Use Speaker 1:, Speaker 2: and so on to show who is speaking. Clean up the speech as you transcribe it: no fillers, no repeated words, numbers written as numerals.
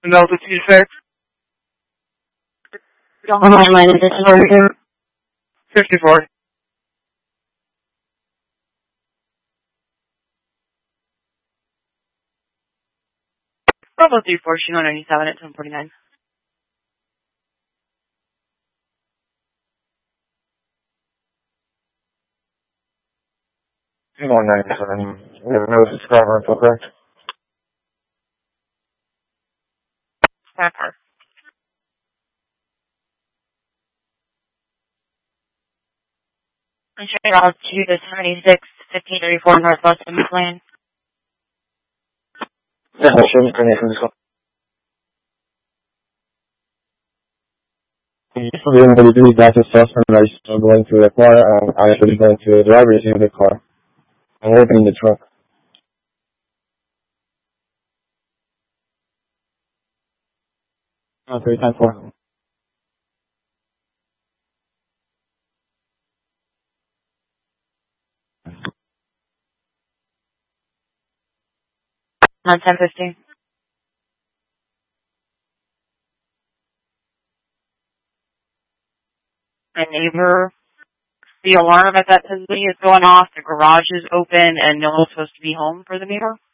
Speaker 1: Altitude 6.
Speaker 2: Don't mind my additional
Speaker 1: 54.
Speaker 3: Bravo 34, Chino 97 at 1049.
Speaker 4: Chino 97. We have no subscriber info, correct?
Speaker 3: Snapper. I'm showing out to the 76, 1534 Northwest Simmons Lane.
Speaker 4: Yeah, that should be connected to this call. So the anybody do that assessment, are you still going to the car? I actually going to the driver's seat of the car. I'm opening the trunk. Okay, 10-4.
Speaker 3: On 1050. My neighbor, the alarm at that facility is going off, the garage is open, and no one's supposed to be home for the meter.